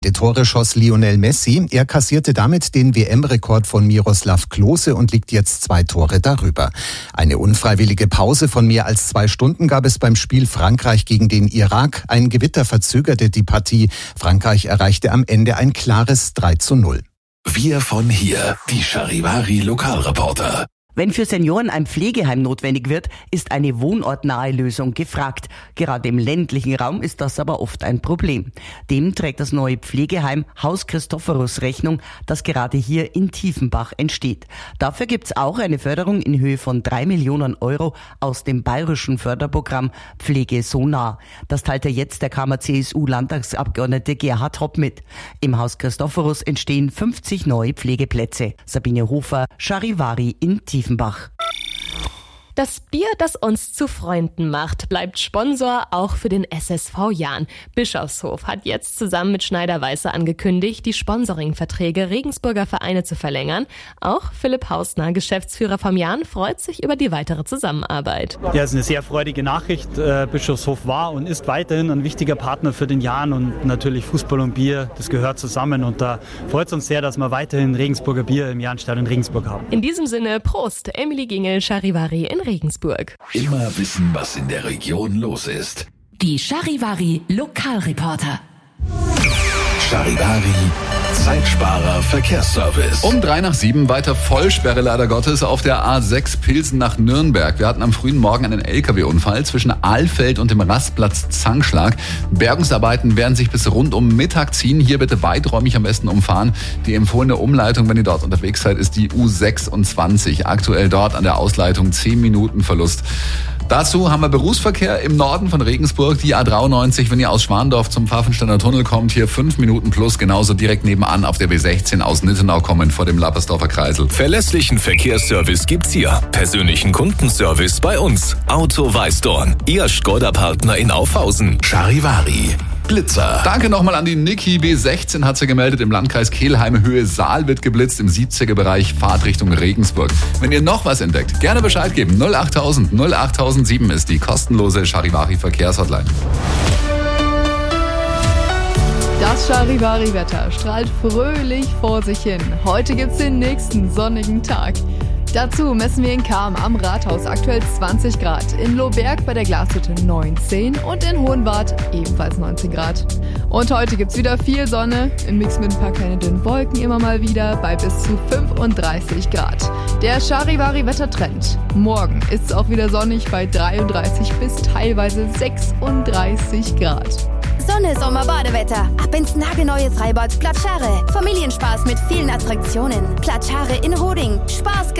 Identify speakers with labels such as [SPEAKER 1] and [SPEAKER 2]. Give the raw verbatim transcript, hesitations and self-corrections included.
[SPEAKER 1] Die Tore schoss Lionel Messi. Er kassierte damit den W M-Rekord von Miroslav Klose und liegt jetzt zwei Tore darüber. Eine unfreiwillige Pause von mehr als zwei Stunden gab es beim Spiel Frankreich gegen den Irak. Ein Gewitter verzögerte die Partie. Frankreich erreichte am Ende ein klares drei zu null.
[SPEAKER 2] Wir von hier, die Charivari Lokalreporter.
[SPEAKER 3] Wenn für Senioren ein Pflegeheim notwendig wird, ist eine wohnortnahe Lösung gefragt. Gerade im ländlichen Raum ist das aber oft ein Problem. Dem trägt das neue Pflegeheim Haus Christophorus Rechnung, das gerade hier in Tiefenbach entsteht. Dafür gibt's auch eine Förderung in Höhe von drei Millionen Euro aus dem bayerischen Förderprogramm Pflege so nah. Das teilte jetzt der Kammer C S U-Landtagsabgeordnete Gerhard Hopp mit. Im Haus Christophorus entstehen fünfzig neue Pflegeplätze. Sabine Hofer, Charivari in Tiefenbach. Tiefenbach.
[SPEAKER 4] Das Bier, das uns zu Freunden macht, bleibt Sponsor auch für den S S V Jahn. Bischofshof hat jetzt zusammen mit Schneider-Weißer angekündigt, die Sponsoringverträge Regensburger Vereine zu verlängern. Auch Philipp Hausner, Geschäftsführer vom Jahn, freut sich über die weitere Zusammenarbeit.
[SPEAKER 5] Ja, es ist eine sehr freudige Nachricht. Bischofshof war und ist weiterhin ein wichtiger Partner für den Jahn und natürlich Fußball und Bier, das gehört zusammen und da freut es uns sehr, dass wir weiterhin Regensburger Bier im Jahnstadion Regensburg haben.
[SPEAKER 4] In diesem Sinne, Prost, Emily Gingel, Charivari in Regensburg.
[SPEAKER 2] Immer wissen, was in der Region los ist.
[SPEAKER 6] Die Charivari Lokalreporter.
[SPEAKER 2] Charivari Zeitsparer Verkehrsservice.
[SPEAKER 7] Um drei nach sieben weiter Vollsperre leider Gottes auf der A sechs Pilsen nach Nürnberg. Wir hatten am frühen Morgen einen L K W-Unfall zwischen Ahlfeld und dem Rastplatz Zangschlag. Bergungsarbeiten werden sich bis rund um Mittag ziehen. Hier bitte weiträumig am besten umfahren. Die empfohlene Umleitung, wenn ihr dort unterwegs seid, ist die U sechsundzwanzig. Aktuell dort an der Ausleitung zehn Minuten Verlust. Dazu haben wir Berufsverkehr im Norden von Regensburg, die A dreiundneunzig, wenn ihr aus Schwandorf zum Pfaffensteiner Tunnel kommt, hier fünf Minuten plus, genauso direkt nebenan auf der B sechzehn aus Nittenau kommen vor dem Lappersdorfer Kreisel.
[SPEAKER 2] Verlässlichen Verkehrsservice gibt's hier. Persönlichen Kundenservice bei uns. Auto Weißdorn, Ihr Skoda-Partner in Aufhausen. Charivari Blitzer.
[SPEAKER 7] Danke nochmal an die Niki. B sechzehn hat sie gemeldet. Im Landkreis Kelheim Höhe Saal wird geblitzt. Im siebziger Bereich Fahrt Richtung Regensburg. Wenn ihr noch was entdeckt, gerne Bescheid geben. null achttausend null achttausendsieben ist die kostenlose Charivari Verkehrshotline.
[SPEAKER 8] Das Charivari-Wetter strahlt fröhlich vor sich hin. Heute gibt's den nächsten sonnigen Tag. Dazu messen wir in Cham am Rathaus aktuell zwanzig Grad, in Lohberg bei der Glashütte neunzehn und in Hohenwart ebenfalls neunzehn Grad. Und heute gibt's wieder viel Sonne, im Mix mit ein paar kleinen dünnen Wolken immer mal wieder bei bis zu fünfunddreißig Grad. Der Charivari-Wettertrend. Morgen ist es auch wieder sonnig bei dreiunddreißig bis teilweise sechsunddreißig Grad.
[SPEAKER 9] Sonne, Sommer, Badewetter. Ab ins nagelneue Freibad Platschare. Familienspaß mit vielen Attraktionen. Platschare in Roding. Spaß